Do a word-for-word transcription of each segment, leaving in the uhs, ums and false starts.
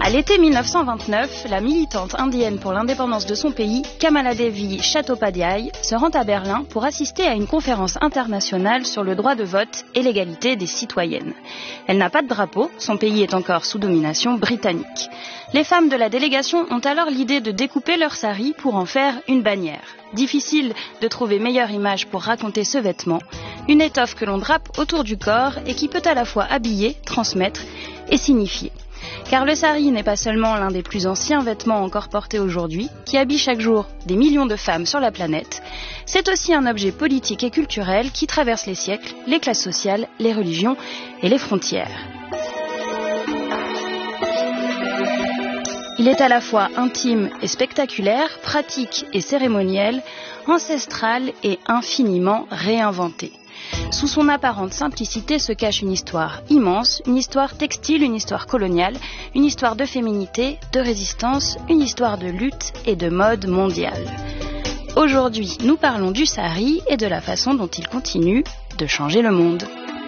À l'été mille neuf cent vingt-neuf, la militante indienne pour l'indépendance de son pays, Kamaladevi Chattopadhyay, se rend à Berlin pour assister à une conférence internationale sur le droit de vote et l'égalité des citoyennes. Elle n'a pas de drapeau, son pays est encore sous domination britannique. Les femmes de la délégation ont alors l'idée de découper leur sari pour en faire une bannière. Difficile de trouver meilleure image pour raconter ce vêtement, une étoffe que l'on drape autour du corps et qui peut à la fois habiller, transmettre et signifier. Car le sari n'est pas seulement l'un des plus anciens vêtements encore portés aujourd'hui, qui habille chaque jour des millions de femmes sur la planète, c'est aussi un objet politique et culturel qui traverse les siècles, les classes sociales, les religions et les frontières. Il est à la fois intime et spectaculaire, pratique et cérémoniel, ancestral et infiniment réinventé. Sous son apparente simplicité se cache une histoire immense, une histoire textile, une histoire coloniale, une histoire de féminité, de résistance, une histoire de lutte et de mode mondiale. Aujourd'hui, nous parlons du sari et de la façon dont il continue de changer le monde.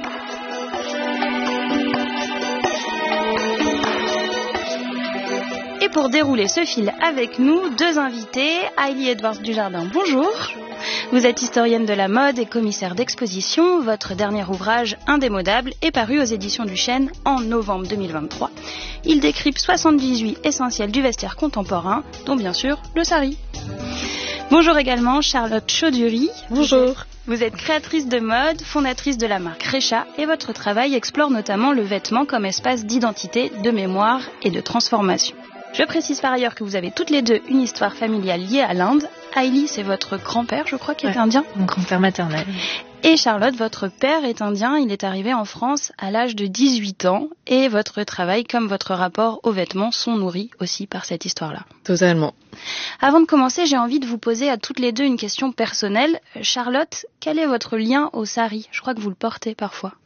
Et pour dérouler ce fil avec nous, deux invités, Hailey Edwards Dujardin, bonjour. Vous êtes historienne de la mode et commissaire d'exposition. Votre dernier ouvrage, Indémodable, est paru aux éditions du Chêne en novembre deux mille vingt-trois. Il décrypte soixante-dix-huit essentiels du vestiaire contemporain, dont bien sûr le sari. Bonjour également Charlotte Chaudhury. Bonjour. Vous êtes créatrice de mode, fondatrice de la marque Recha et votre travail explore notamment le vêtement comme espace d'identité, de mémoire et de transformation. Je précise par ailleurs que vous avez toutes les deux une histoire familiale liée à l'Inde. Hailey, c'est votre grand-père, je crois, qui ouais, est indien. Mon grand-père maternel. Et Charlotte, votre père est indien. Il est arrivé en France à l'âge de dix-huit ans. Et votre travail, comme votre rapport aux vêtements, sont nourris aussi par cette histoire-là. Totalement. Avant de commencer, j'ai envie de vous poser à toutes les deux une question personnelle. Charlotte, quel est votre lien au sari ? Je crois que vous le portez parfois.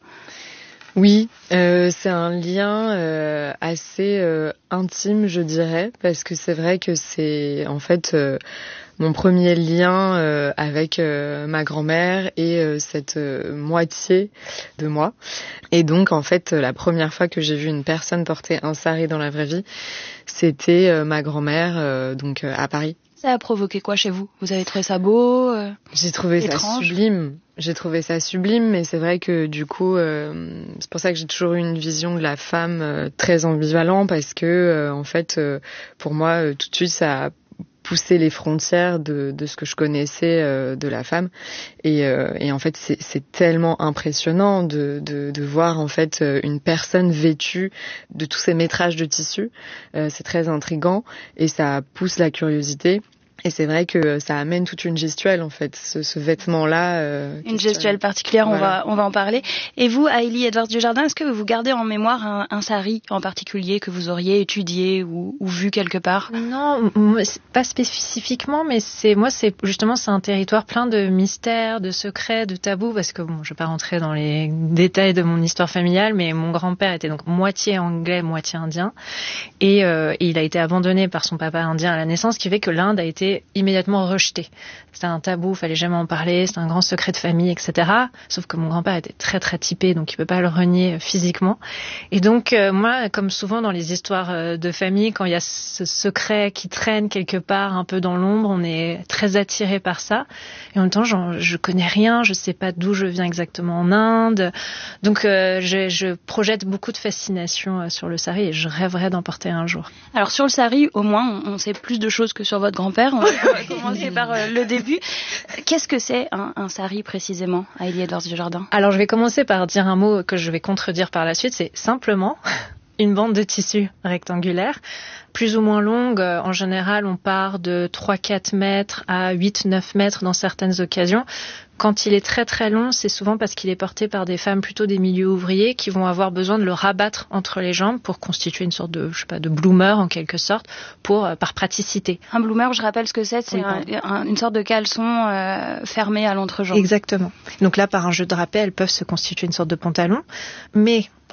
Oui, euh, c'est un lien euh, assez euh, intime, je dirais, parce que c'est vrai que c'est en fait euh, mon premier lien euh, avec euh, ma grand-mère et euh, cette euh, moitié de moi. Et donc, en fait, la première fois que j'ai vu une personne porter un sari dans la vraie vie, c'était euh, ma grand-mère, euh, donc euh, à Paris. Ça a provoqué quoi chez vous ? Vous avez trouvé ça beau euh, J'ai trouvé étrange. ça sublime. J'ai trouvé ça sublime, mais c'est vrai que du coup, euh, c'est pour ça que j'ai toujours eu une vision de la femme euh, très ambivalente, parce que euh, en fait, euh, pour moi, euh, tout de suite, ça a poussé les frontières de, de ce que je connaissais euh, de la femme. Et, euh, et en fait, c'est, c'est tellement impressionnant de, de, de voir en fait une personne vêtue de tous ces métrages de tissu. Euh, c'est très intriguant et ça pousse la curiosité. Et c'est vrai que ça amène toute une gestuelle, en fait, ce, ce vêtement-là. Euh, une gestuelle particulière, voilà. on va on va en parler. Et vous, Hailey Edwards Dujardin, est-ce que vous gardez en mémoire un, un sari en particulier que vous auriez étudié ou, ou vu quelque part ? Non, pas spécifiquement, mais c'est moi, c'est justement c'est un territoire plein de mystères, de secrets, de tabous, parce que bon, je vais pas rentrer dans les détails de mon histoire familiale, mais mon grand-père était donc moitié anglais, moitié indien, et, euh, et il a été abandonné par son papa indien à la naissance, ce qui fait que l'Inde a été immédiatement rejeté. C'était un tabou, fallait jamais en parler, c'était un grand secret de famille, et cetera. Sauf que mon grand-père était très très typé, donc il peut pas le renier physiquement. Et donc euh, moi, comme souvent dans les histoires de famille, quand il y a ce secret qui traîne quelque part un peu dans l'ombre, on est très attiré par ça. Et en même temps, je connais rien, je sais pas d'où je viens exactement en Inde. Donc euh, je, je projette beaucoup de fascination sur le sari et je rêverais d'en porter un jour. Alors sur le sari, au moins, on, on sait plus de choses que sur votre grand-père. On va commencer par euh, le début. Qu'est-ce que c'est un, un sari précisément, Hailey Edwards Dujardin ? Alors je vais commencer par dire un mot que je vais contredire par la suite, c'est simplement une bande de tissu rectangulaire, plus ou moins longue. En général, on part de trois à quatre mètres à huit à neuf mètres dans certaines occasions. Quand il est très très long, c'est souvent parce qu'il est porté par des femmes plutôt des milieux ouvriers qui vont avoir besoin de le rabattre entre les jambes pour constituer une sorte de, je sais pas, de bloomer en quelque sorte, pour par praticité. Un bloomer, je rappelle ce que c'est, c'est oui, un, un, une sorte de caleçon euh, fermé à l'entrejambe. Exactement. Donc là, par un jeu de drapé, elles peuvent se constituer une sorte de pantalon, mais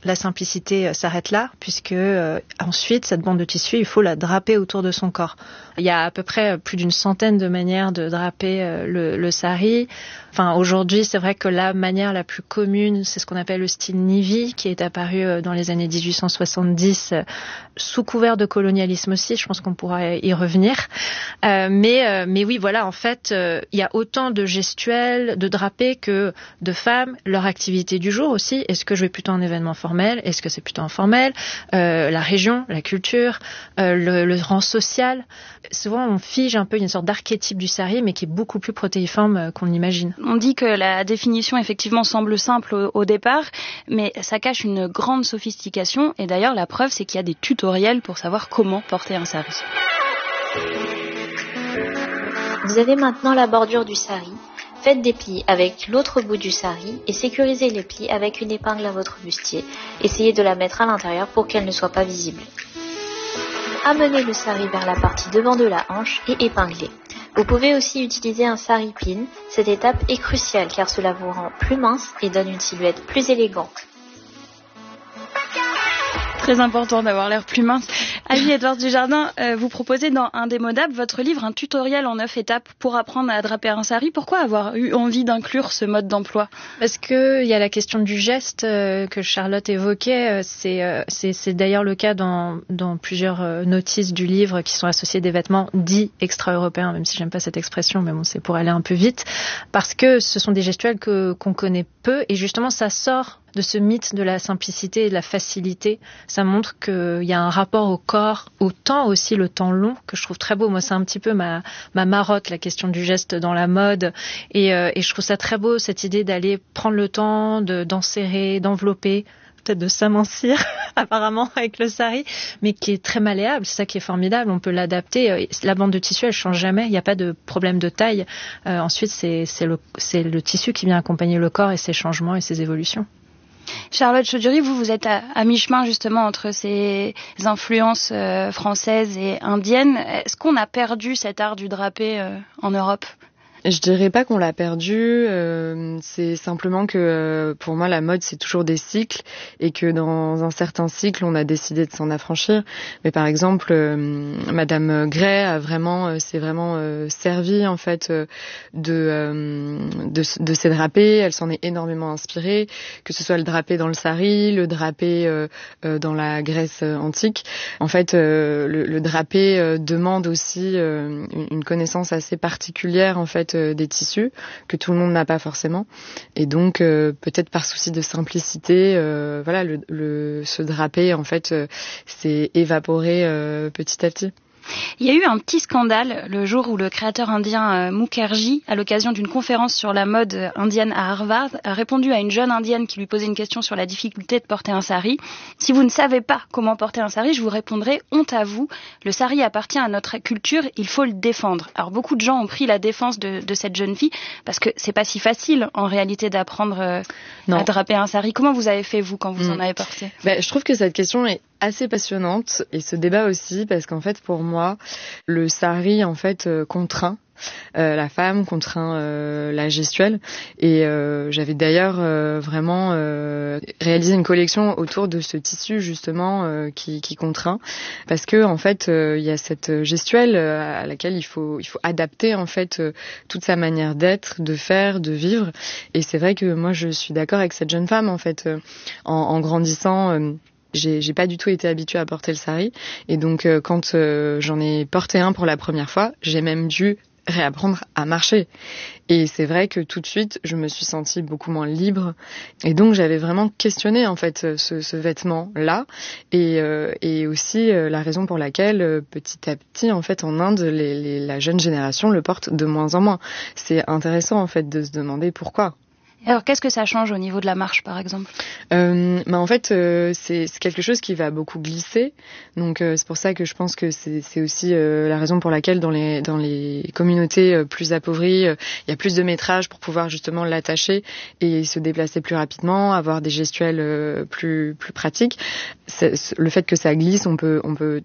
la simplicité s'arrête là, puisque euh, ensuite, cette bande de tissu, il faut la draper autour de son corps. Il y a à peu près plus d'une centaine de manières de draper euh, le, le sari. Enfin, aujourd'hui, c'est vrai que la manière la plus commune, c'est ce qu'on appelle le style Navy, qui est apparu euh, dans les années dix-huit cent soixante-dix, euh, sous couvert de colonialisme aussi. Je pense qu'on pourra y revenir. Euh, mais, euh, mais oui, voilà, en fait, euh, il y a autant de gestuels, de drapés que de femmes, leur activité du jour aussi. Est-ce que je vais plutôt un événement formel? Est-ce que c'est plutôt informel? euh, La région, la culture, euh, le, le rang social. Souvent, on fige un peu une sorte d'archétype du sari, mais qui est beaucoup plus protéiforme euh, qu'on l'imagine. On dit que la définition, effectivement, semble simple au, au départ, mais ça cache une grande sophistication. Et d'ailleurs, la preuve, c'est qu'il y a des tutoriels pour savoir comment porter un sari. Vous avez maintenant la bordure du sari. Faites des plis avec l'autre bout du sari et sécurisez les plis avec une épingle à votre bustier. Essayez de la mettre à l'intérieur pour qu'elle ne soit pas visible. Amenez le sari vers la partie devant de la hanche et épinglez. Vous pouvez aussi utiliser un sari pin. Cette étape est cruciale car cela vous rend plus mince et donne une silhouette plus élégante. Très important d'avoir l'air plus mince. Annie-Edouard Dujardin, euh, vous proposez dans Indémodable, votre livre, un tutoriel en neuf étapes pour apprendre à draper un sari. Pourquoi avoir eu envie d'inclure ce mode d'emploi? Parce que il y a la question du geste euh, que Charlotte évoquait. C'est, euh, c'est, c'est d'ailleurs le cas dans, dans plusieurs euh, notices du livre qui sont associées des vêtements dits extra-européens, même si j'aime pas cette expression, mais bon, c'est pour aller un peu vite. Parce que ce sont des gestuels que, qu'on connaît peu et justement, ça sort de ce mythe de la simplicité et de la facilité. Ça montre qu'il y a un rapport au corps, au temps aussi, le temps long, que je trouve très beau. Moi, c'est un petit peu ma, ma marotte, la question du geste dans la mode. Et, euh, et je trouve ça très beau, cette idée d'aller prendre le temps, de, d'enserrer, d'envelopper, peut-être de s'amincir, apparemment, avec le sari, mais qui est très malléable. C'est ça qui est formidable. On peut l'adapter. La bande de tissu, elle change jamais. Il n'y a pas de problème de taille. Euh, ensuite, c'est, c'est, le, c'est le tissu qui vient accompagner le corps et ses changements et ses évolutions. Charlotte Chaudury, vous, vous êtes à, à mi-chemin justement entre ces influences euh, françaises et indiennes. Est-ce qu'on a perdu cet art du drapé euh, en Europe ? Je dirais pas qu'on l'a perdu, euh, c'est simplement que euh, pour moi la mode c'est toujours des cycles et que dans un certain cycle on a décidé de s'en affranchir. Mais par exemple, euh, Madame Gray a vraiment, euh, s'est vraiment euh, servie en fait euh, de, euh, de de ces drapés. Elle s'en est énormément inspirée, que ce soit le drapé dans le sari, le drapé euh, euh, dans la Grèce antique. En fait, euh, le, le drapé euh, demande aussi euh, une, une connaissance assez particulière en fait des tissus que tout le monde n'a pas forcément et donc euh, peut-être par souci de simplicité euh, voilà le, le ce drapé en fait euh, s'est évaporé euh, petit à petit. Il y a eu un petit scandale le jour où le créateur indien Mukherjee, à l'occasion d'une conférence sur la mode indienne à Harvard, a répondu à une jeune indienne qui lui posait une question sur la difficulté de porter un sari. Si vous ne savez pas comment porter un sari, je vous répondrai honte à vous. Le sari appartient à notre culture, il faut le défendre. Alors beaucoup de gens ont pris la défense de, de cette jeune fille parce que c'est pas si facile en réalité d'apprendre euh, à draper un sari. Comment vous avez fait vous quand vous mmh. en avez porté ? Ben, je trouve que cette question est assez passionnante et ce débat aussi parce qu'en fait pour moi le sari en fait euh, contraint euh, la femme, contraint euh, la gestuelle et euh, j'avais d'ailleurs euh, vraiment euh, réalisé une collection autour de ce tissu justement euh, qui, qui contraint parce que en fait il euh, y a cette gestuelle euh, à laquelle il faut il faut adapter en fait euh, toute sa manière d'être, de faire, de vivre et c'est vrai que moi je suis d'accord avec cette jeune femme en fait euh, en, en grandissant euh, J'ai, j'ai pas du tout été habituée à porter le sari et donc euh, quand euh, j'en ai porté un pour la première fois, j'ai même dû réapprendre à marcher. Et c'est vrai que tout de suite, je me suis sentie beaucoup moins libre et donc j'avais vraiment questionné en fait ce, ce vêtement-là et, euh, et aussi euh, la raison pour laquelle euh, petit à petit en fait en Inde, les, les, la jeune génération le porte de moins en moins. C'est intéressant en fait de se demander pourquoi. Alors, qu'est-ce que ça change au niveau de la marche, par exemple ? euh, bah En fait, euh, c'est, c'est quelque chose qui va beaucoup glisser. Donc, euh, c'est pour ça que je pense que c'est, c'est aussi euh, la raison pour laquelle dans les, dans les communautés euh, plus appauvries, il euh, y a plus de métrage pour pouvoir justement l'attacher et se déplacer plus rapidement, avoir des gestuels euh, plus, plus pratiques. C'est, le fait que ça glisse, on peut, on peut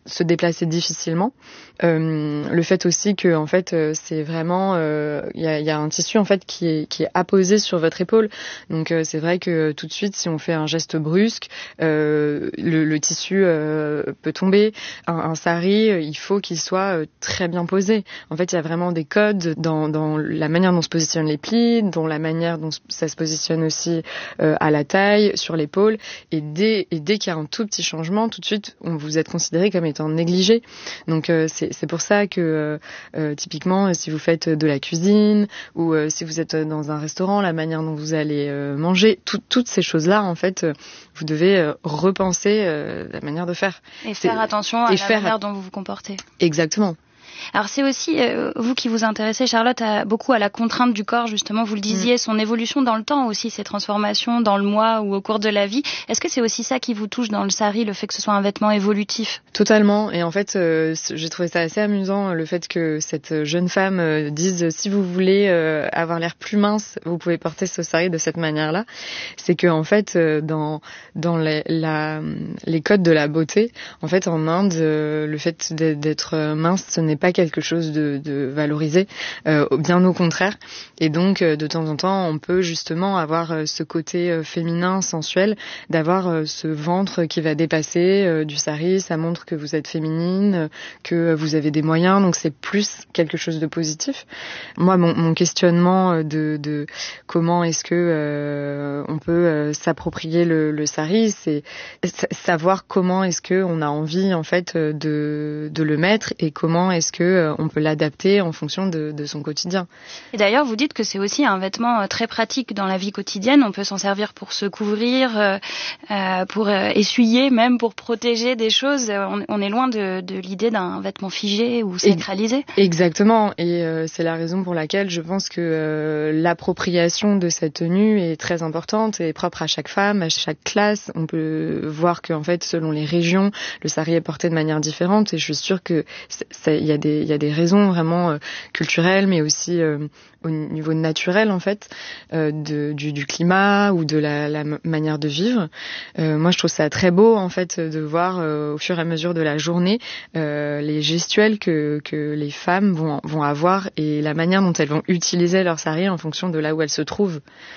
se déplacer difficilement. Euh, le fait aussi que en fait euh, c'est vraiment il euh, y, a, y a un tissu en fait qui est qui est apposé sur votre épaule. Donc euh, c'est vrai que tout de suite si on fait un geste brusque, euh, le, le tissu euh, peut tomber. Un, un sari, il faut qu'il soit euh, très bien posé. En fait, il y a vraiment des codes dans dans la manière dont se positionnent les plis, dans la manière dont ça se positionne aussi euh, à la taille, sur l'épaule. Et dès et dès qu'il y a un tout petit changement, tout de suite on vous êtes considéré comme étant négligé. Donc euh, c'est c'est pour ça que euh, euh, typiquement si vous faites de la cuisine ou euh, si vous êtes dans un restaurant, la manière dont vous allez euh, manger, tout, toutes ces choses-là en fait, euh, vous devez euh, repenser euh, la manière de faire. Et faire attention à et la faire... manière dont vous vous comportez. Exactement. Alors c'est aussi, euh, vous qui vous intéressez, Charlotte, à, beaucoup à la contrainte du corps, justement, vous le disiez, mmh. son évolution dans le temps aussi, ses transformations dans le mois ou au cours de la vie. Est-ce que c'est aussi ça qui vous touche dans le sari, le fait que ce soit un vêtement évolutif ? Totalement, et en fait, euh, j'ai trouvé ça assez amusant, le fait que cette jeune femme euh, dise, si vous voulez euh, avoir l'air plus mince, vous pouvez porter ce sari de cette manière-là. C'est que en fait, euh, dans, dans les, la, les codes de la beauté, en fait, en Inde, euh, le fait d'être mince, ce n'est pas quelque chose de, de valorisé, euh, bien au contraire. Et donc, euh, de temps en temps, on peut justement avoir euh, ce côté euh, féminin, sensuel, d'avoir euh, ce ventre qui va dépasser euh, du sari. Ça montre que vous êtes féminine, euh, que vous avez des moyens. Donc, c'est plus quelque chose de positif. Moi, mon, mon questionnement de, de comment est-ce que euh, on peut euh, s'approprier le, le sari, c'est savoir comment est-ce que on a envie en fait de, de le mettre et comment est-ce que euh, on peut l'adapter en fonction de, de son quotidien. Et d'ailleurs, vous dites que c'est aussi un vêtement très pratique dans la vie quotidienne. On peut s'en servir pour se couvrir, euh, euh, pour euh, essuyer, même pour protéger des choses. On, on est loin de, de l'idée d'un vêtement figé ou sacralisé. Exactement. Et euh, c'est la raison pour laquelle je pense que euh, l'appropriation de cette tenue est très importante et propre à chaque femme, à chaque classe. On peut voir qu'en fait, selon les régions, le sari est porté de manière différente. Et je suis sûre que il y a des il y a des raisons vraiment euh, culturelles, mais aussi euh, au niveau naturel en fait, euh, de, du, du climat ou de la, la manière de vivre. Euh, moi, je trouve ça très beau en fait de voir euh, au fur et à mesure de la journée euh, les gestuels que que les femmes vont vont avoir et la manière dont elles vont utiliser leur sari en fonction de là où elles se trouvent.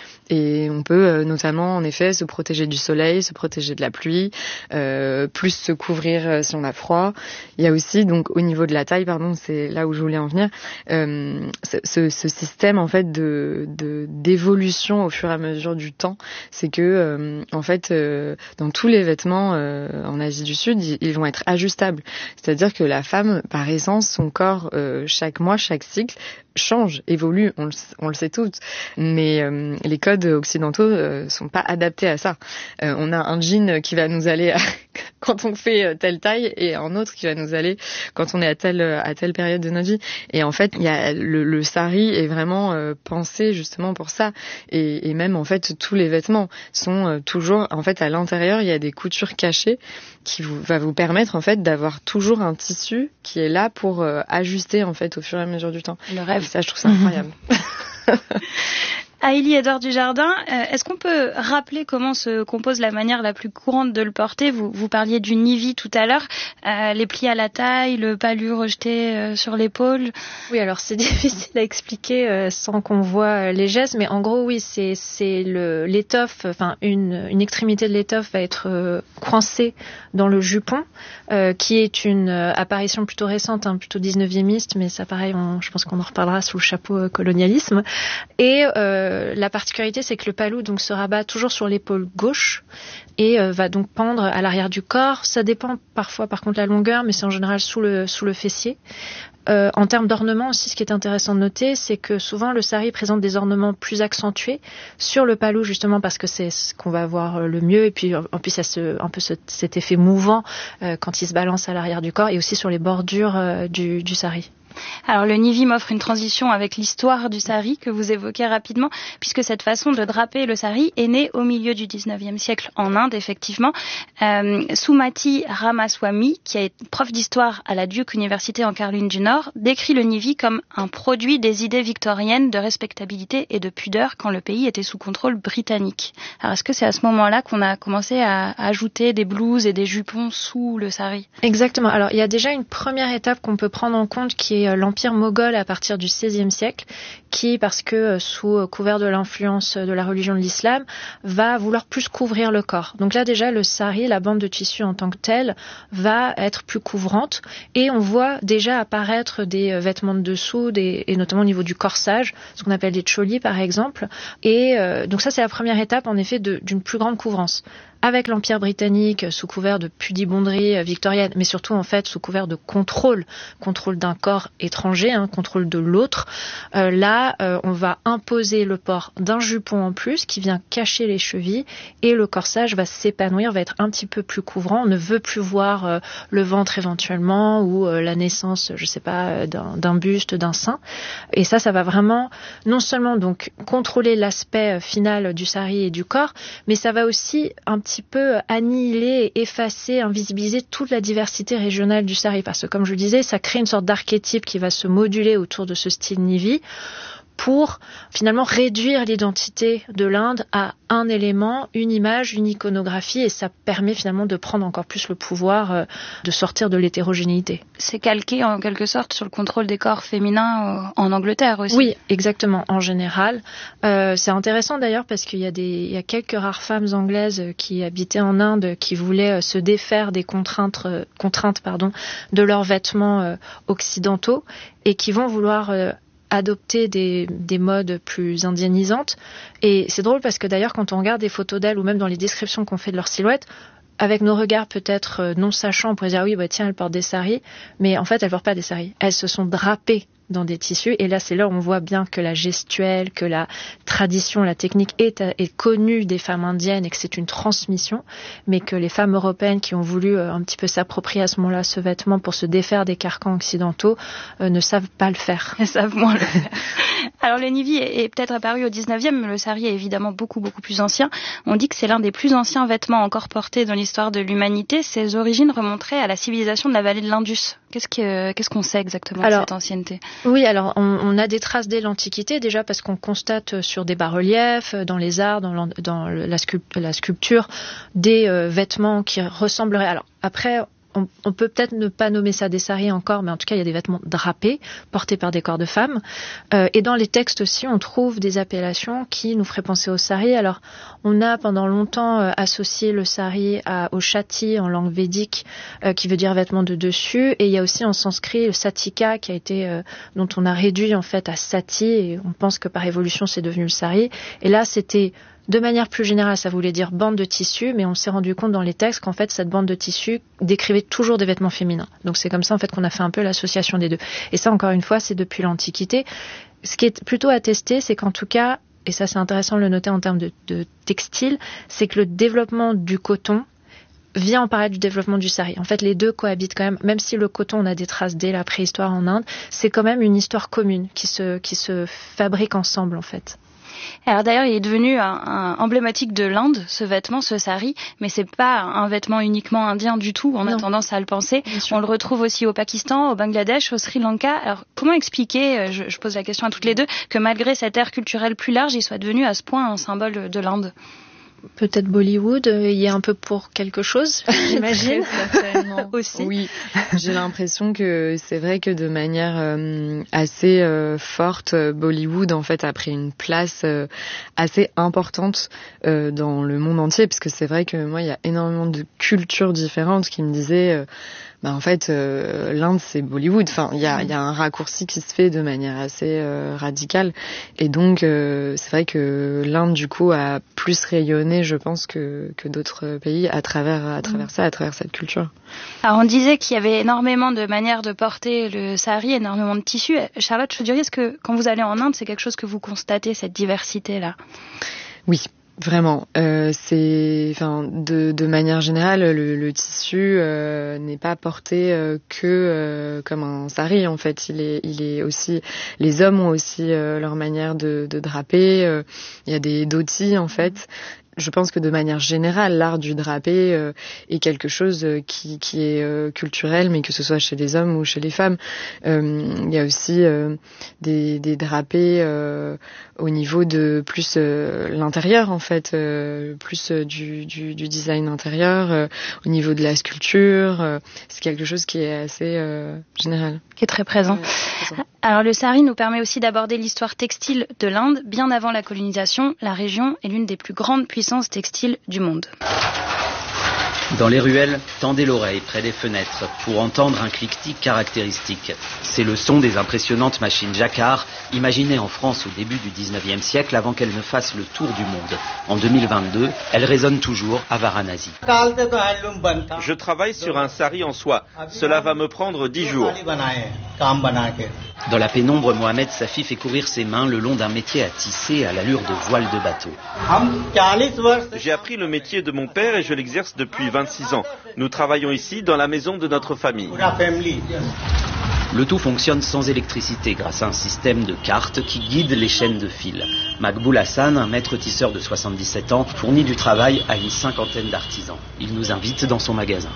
Et on peut euh, notamment, en effet, se protéger du soleil, se protéger de la pluie, euh, plus se couvrir euh, si on a froid. Il y a aussi, donc, au niveau de la taille, pardon, c'est là où je voulais en venir, euh, ce, ce système, en fait, de, de d'évolution au fur et à mesure du temps, c'est que, euh, en fait, euh, dans tous les vêtements euh, en Asie du Sud, ils, ils vont être ajustables. C'est-à-dire que la femme, par essence, son corps, euh, chaque mois, chaque cycle, change, évolue, on le, on le sait toutes, mais euh, les codes occidentaux euh, sont pas adaptés à ça. Euh, on a un jean qui va nous aller à quand on fait telle taille et un autre qui va nous aller quand on est à telle à telle période de notre vie. Et en fait, il y a le, le sari est vraiment euh, pensé justement pour ça. Et, et même en fait, tous les vêtements sont euh, toujours en fait à l'intérieur, il y a des coutures cachées qui vous, va vous permettre en fait d'avoir toujours un tissu qui est là pour euh, ajuster en fait au fur et à mesure du temps. Le rêve. Et ça, je trouve ça incroyable. Aïli Edouard Dujardin, euh, est-ce qu'on peut rappeler comment se compose la manière la plus courante de le porter ? Vous, vous parliez du nivi tout à l'heure, euh, les plis à la taille, le palu rejeté euh, sur l'épaule. Oui, alors c'est difficile à expliquer euh, sans qu'on voit les gestes, mais en gros, oui, c'est, c'est le, l'étoffe, enfin une, une extrémité de l'étoffe va être euh, coincée dans le jupon, euh, qui est une euh, apparition plutôt récente, hein, plutôt dix-neuviémiste, mais ça pareil, on, je pense qu'on en reparlera sous le chapeau euh, colonialisme. Et euh, la particularité, c'est que le palou donc se rabat toujours sur l'épaule gauche et euh, va donc pendre à l'arrière du corps. Ça dépend parfois, par contre, la longueur, mais c'est en général sous le sous le fessier. Euh, en termes d'ornement aussi, ce qui est intéressant de noter, c'est que souvent le sari présente des ornements plus accentués sur le palou, justement parce que c'est ce qu'on va voir le mieux. Et puis en plus, il y a ce, un peu ce, cet effet mouvant euh, quand il se balance à l'arrière du corps et aussi sur les bordures euh, du, du sari. Alors le Nivi m'offre une transition avec l'histoire du sari que vous évoquez rapidement, puisque cette façon de draper le sari est née au milieu du dix-neuvième siècle en Inde, effectivement. Euh, Sumati Ramaswamy, qui est prof d'histoire à la Duke University en Caroline du Nord, décrit le Nivi comme un produit des idées victoriennes de respectabilité et de pudeur quand le pays était sous contrôle britannique. Alors est-ce que c'est à ce moment-là qu'on a commencé à ajouter des blouses et des jupons sous le sari? Exactement. Alors il y a déjà une première étape qu'on peut prendre en compte qui est l'empire moghol à partir du seizième siècle, qui, parce que sous couvert de l'influence de la religion de l'islam, va vouloir plus couvrir le corps. Donc là déjà le sari, la bande de tissu en tant que telle, va être plus couvrante et on voit déjà apparaître des vêtements de dessous, des, et notamment au niveau du corsage, ce qu'on appelle des cholis par exemple. Et euh, donc ça c'est la première étape en effet de, d'une plus grande couvrance. Avec l'Empire britannique, sous couvert de pudibonderie victorienne, mais surtout en fait sous couvert de contrôle, contrôle d'un corps étranger, hein, contrôle de l'autre, euh, là euh, on va imposer le port d'un jupon en plus qui vient cacher les chevilles et le corsage va s'épanouir, va être un petit peu plus couvrant. On ne veut plus voir euh, le ventre éventuellement ou euh, la naissance, je sais pas, d'un, d'un buste, d'un sein. Et ça, ça va vraiment non seulement donc contrôler l'aspect final du sari et du corps, mais ça va aussi un petit peu annihiler, effacer, invisibiliser toute la diversité régionale du sari. Parce que, comme je le disais, ça crée une sorte d'archétype qui va se moduler autour de ce style Nivi pour finalement réduire l'identité de l'Inde à un élément, une image, une iconographie, et ça permet finalement de prendre encore plus le pouvoir euh, de sortir de l'hétérogénéité. C'est calqué en quelque sorte sur le contrôle des corps féminins euh, en Angleterre aussi. Oui, exactement, en général. Euh, c'est intéressant d'ailleurs parce qu'il y a, des, il y a quelques rares femmes anglaises qui habitaient en Inde qui voulaient se défaire des contraintes, euh, contraintes pardon, de leurs vêtements euh, occidentaux et qui vont vouloir euh, adopter des, des modes plus indianisantes. Et c'est drôle parce que d'ailleurs quand on regarde des photos d'elles ou même dans les descriptions qu'on fait de leur silhouette, avec nos regards peut-être non sachants, on pourrait dire ah oui bah tiens elle porte des saris, mais en fait elles portent pas des saris, elles se sont drapées dans des tissus et là c'est là où on voit bien que la gestuelle, que la tradition, la technique est, est connue des femmes indiennes et que c'est une transmission, mais que les femmes européennes qui ont voulu un petit peu s'approprier à ce moment-là ce vêtement pour se défaire des carcans occidentaux euh, ne savent pas le faire. Elles savent moins le faire. Alors le Nivi est, est peut-être apparu au dix-neuvième, mais le sari est évidemment beaucoup beaucoup plus ancien. On dit que c'est l'un des plus anciens vêtements encore portés dans l'histoire de l'humanité. Ses origines remonteraient à la civilisation de la vallée de l'Indus. Qu'est-ce, que, qu'est-ce qu'on sait exactement alors, de cette ancienneté ? Oui, alors on, on a des traces dès l'Antiquité, déjà parce qu'on constate sur des bas-reliefs, dans les arts, dans, dans la, sculpt, la sculpture, des euh, vêtements qui ressembleraient... Alors après... On, on peut peut-être ne pas nommer ça des saris encore, mais en tout cas, il y a des vêtements drapés, portés par des corps de femmes. Euh, et dans les textes aussi, on trouve des appellations qui nous feraient penser au sari. Alors, on a pendant longtemps euh, associé le sari à, au chati en langue védique, euh, qui veut dire vêtements de dessus. Et il y a aussi en sanskrit le satika, qui a été, euh, dont on a réduit en fait à sati. Et on pense que par évolution, c'est devenu le sari. Et là, c'était... De manière plus générale, ça voulait dire bande de tissu, mais on s'est rendu compte dans les textes qu'en fait, cette bande de tissu décrivait toujours des vêtements féminins. Donc c'est comme ça en fait qu'on a fait un peu l'association des deux. Et ça, encore une fois, c'est depuis l'Antiquité. Ce qui est plutôt attesté, c'est qu'en tout cas, et ça c'est intéressant de le noter en termes de, de textile, c'est que le développement du coton vient en parallèle du développement du sari. En fait, les deux cohabitent quand même, même si le coton, on a des traces dès la préhistoire en Inde, c'est quand même une histoire commune qui se, qui se fabrique ensemble en fait. Alors d'ailleurs, il est devenu un, un emblématique de l'Inde, ce vêtement, ce sari, mais c'est pas un vêtement uniquement indien du tout, on non. a tendance à le penser. On le retrouve aussi au Pakistan, au Bangladesh, au Sri Lanka. Alors comment expliquer, je, je pose la question à toutes les deux, que malgré cette ère culturelle plus large, il soit devenu à ce point un symbole de l'Inde ? Peut-être Bollywood euh, y est un peu pour quelque chose, j'imagine. Certainement. Aussi. Oui, j'ai l'impression que c'est vrai que de manière euh, assez euh, forte, Bollywood en fait a pris une place euh, assez importante euh, dans le monde entier, parce que c'est vrai que moi il y a énormément de cultures différentes qui me disaient euh, bah en fait euh, l'Inde c'est Bollywood. Enfin il y a il y a un raccourci qui se fait de manière assez euh, radicale, et donc euh, c'est vrai que l'Inde du coup a plus rayonné, je pense, que que d'autres pays à travers à travers ça, à travers cette culture. Alors on disait qu'il y avait énormément de manières de porter le sari, énormément de tissus. Charlotte Chaudieri, est-ce que quand vous allez en Inde, c'est quelque chose que vous constatez, cette diversité là ? Oui. Vraiment, euh, c'est, enfin, de, de manière générale, le, le tissu euh, n'est pas porté euh, que euh, comme un sari. En fait, il est, il est aussi. Les hommes ont aussi euh, leur manière de, de draper. Euh, il y a des dhotis en fait. Je pense que de manière générale, l'art du drapé euh, est quelque chose qui, qui est euh, culturel, mais que ce soit chez les hommes ou chez les femmes. Euh, il y a aussi euh, des, des drapés euh, au niveau de plus euh, l'intérieur, en fait, euh, plus euh, du, du, du design intérieur, euh, au niveau de la sculpture. Euh, c'est quelque chose qui est assez euh, général. Qui est très présent. Ouais, présent. Alors le sari nous permet aussi d'aborder l'histoire textile de l'Inde. Bien avant la colonisation, la région est l'une des plus grandes puissances textiles du monde. Dans les ruelles, tendez l'oreille près des fenêtres pour entendre un cliquetis caractéristique. C'est le son des impressionnantes machines Jacquard, imaginées en France au début du dix-neuvième siècle avant qu'elles ne fassent le tour du monde. En deux mille vingt-deux, elles résonnent toujours à Varanasi. Je travaille sur un sari en soie. Cela va me prendre dix jours. Dans la pénombre, Mohamed Safi fait courir ses mains le long d'un métier à tisser à l'allure de voile de bateau. J'ai appris le métier de mon père et je l'exerce depuis vingt-six ans. Nous travaillons ici dans la maison de notre famille. Le tout fonctionne sans électricité grâce à un système de cartes qui guide les chaînes de fil. Makboul Hassan, un maître tisseur de soixante-dix-sept ans, fournit du travail à une cinquantaine d'artisans. Il nous invite dans son magasin.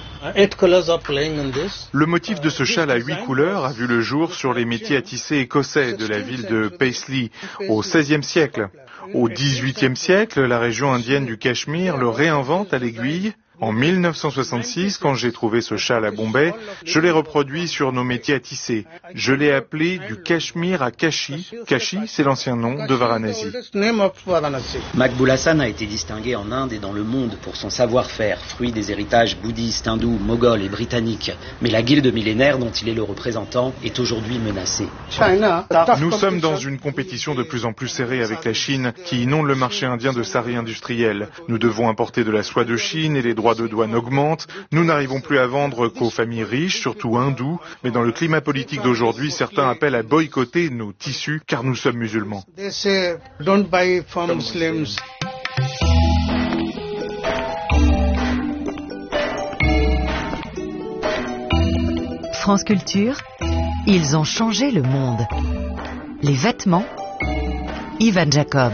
Le motif de ce châle à huit couleurs a vu le jour sur les métiers à tisser écossais de la ville de Paisley au seizième siècle. Au dix-huitième siècle, la région indienne du Cachemire le réinvente à l'aiguille. En mille neuf cent soixante-six, quand j'ai trouvé ce châle à Bombay, je l'ai reproduit sur nos métiers à tisser. Je l'ai appelé du Cachemire à Kashi. Kashi, c'est l'ancien nom de Varanasi. Makboul Hassan a été distingué en Inde et dans le monde pour son savoir-faire, fruit des héritages bouddhistes, hindous, moghols et britanniques. Mais la guilde millénaire dont il est le représentant est aujourd'hui menacée. Nous sommes dans une compétition de plus en plus serrée avec la Chine qui inonde le marché indien de sari industriel. Nous devons importer de la soie de Chine et les droits de douane augmentent. Nous n'arrivons plus à vendre qu'aux familles riches, surtout hindous. Mais dans le climat politique d'aujourd'hui, certains appellent à boycotter nos tissus car nous sommes musulmans. France Culture, ils ont changé le monde. Les vêtements, Ivan Jacob.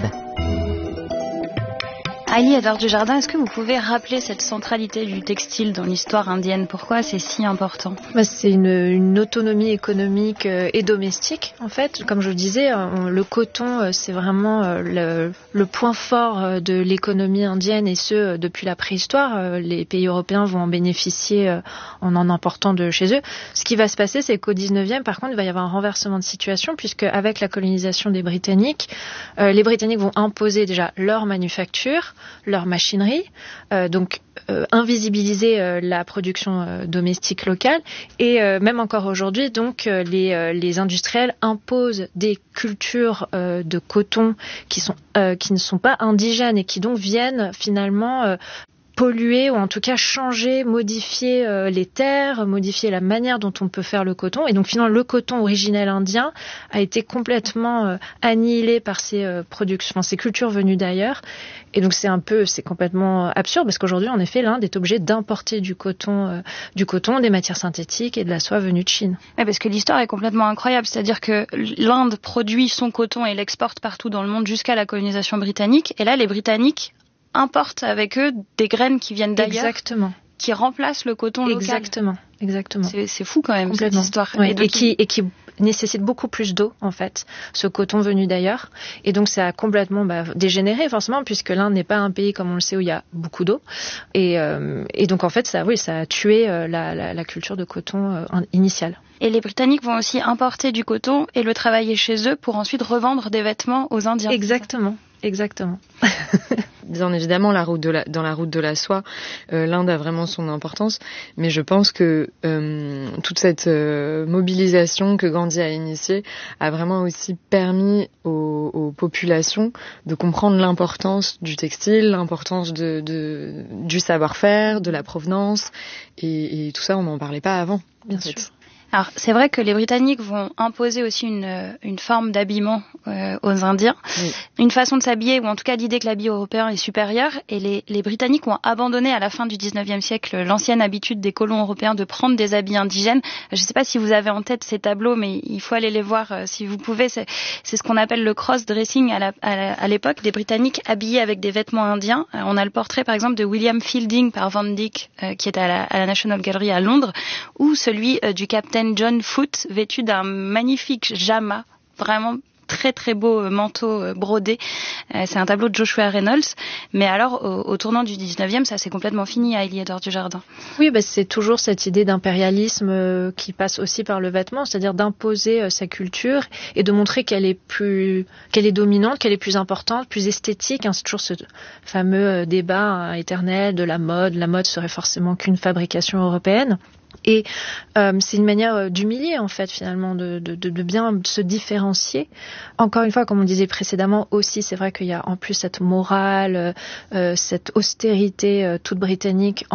Ali Edouard Dujardin, est-ce que vous pouvez rappeler cette centralité du textile dans l'histoire indienne? Pourquoi c'est si important? Bah, c'est une, une autonomie économique euh, et domestique, en fait. Comme je le disais, on, le coton, euh, c'est vraiment euh, le, le point fort euh, de l'économie indienne, et ce, euh, depuis la préhistoire. Euh, les pays européens vont en bénéficier euh, en en important de chez eux. Ce qui va se passer, c'est qu'au dix-neuvième, par contre, il va y avoir un renversement de situation, puisque avec la colonisation des Britanniques, euh, les Britanniques vont imposer déjà leur manufacture, leur machinerie, euh, donc euh, invisibiliser euh, la production euh, domestique locale, et euh, même encore aujourd'hui, donc euh, les, euh, les industriels imposent des cultures euh, de coton qui sont euh, qui ne sont pas indigènes et qui donc viennent finalement euh, polluer, ou en tout cas changer, modifier euh, les terres, modifier la manière dont on peut faire le coton. Et donc finalement, le coton originel indien a été complètement euh, annihilé par ces euh, productions, enfin, ces cultures venues d'ailleurs. Et donc c'est un peu, c'est complètement absurde, parce qu'aujourd'hui, en effet, l'Inde est obligée d'importer du coton, euh, du coton, des matières synthétiques et de la soie venue de Chine. Ouais, parce que l'histoire est complètement incroyable. C'est-à-dire que l'Inde produit son coton et l'exporte partout dans le monde jusqu'à la colonisation britannique. Et là, les Britanniques importent avec eux des graines qui viennent d'ailleurs. Exactement. Qui remplacent le coton local. Exactement. Exactement. C'est, c'est fou quand même, cette histoire. Ouais, et, et, qui, et qui nécessite beaucoup plus d'eau, en fait, ce coton venu d'ailleurs. Et donc, ça a complètement bah, dégénéré, forcément, puisque l'Inde n'est pas un pays, comme on le sait, où il y a beaucoup d'eau. Et, euh, et donc, en fait, ça, oui, ça a tué euh, la, la, la culture de coton euh, initiale. Et les Britanniques vont aussi importer du coton et le travailler chez eux pour ensuite revendre des vêtements aux Indiens. Exactement. Exactement. Bien évidemment, la route de la, dans la route de la soie, euh, l'Inde a vraiment son importance, mais je pense que euh, toute cette euh, mobilisation que Gandhi a initiée a vraiment aussi permis aux, aux populations de comprendre l'importance du textile, l'importance de, de, du savoir-faire, de la provenance, et, et tout ça, on n'en parlait pas avant. Bien en sûr. fait. Alors, c'est vrai que les Britanniques vont imposer aussi une, une forme d'habillement euh, aux Indiens, oui. Une façon de s'habiller, ou en tout cas l'idée que l'habit européen est supérieur, et les, les Britanniques ont abandonné à la fin du dix-neuvième siècle l'ancienne habitude des colons européens de prendre des habits indigènes. Je ne sais pas si vous avez en tête ces tableaux, mais il faut aller les voir euh, si vous pouvez. C'est, c'est ce qu'on appelle le cross-dressing à, la, à, la, à l'époque, des Britanniques habillés avec des vêtements indiens. Euh, on a le portrait par exemple de William Fielding par Van Dyck, euh, qui est à la, à la National Gallery à Londres, ou celui euh, du capitaine John Foote, vêtu d'un magnifique jama, vraiment très très beau manteau brodé. C'est un tableau de Joshua Reynolds. Mais alors, au, au tournant du dix-neuvième, ça c'est complètement fini à Héliodore du Jardin. Oui, bah, c'est toujours cette idée d'impérialisme qui passe aussi par le vêtement, c'est-à-dire d'imposer sa culture et de montrer qu'elle est plus, qu'elle est dominante, qu'elle est plus importante, plus esthétique. C'est toujours ce fameux débat éternel de la mode. La mode serait forcément qu'une fabrication européenne. Et euh, c'est une manière d'humilier en fait finalement, de, de, de bien se différencier. Encore une fois, comme on disait précédemment, aussi c'est vrai qu'il y a en plus cette morale, euh, cette austérité euh, toute britannique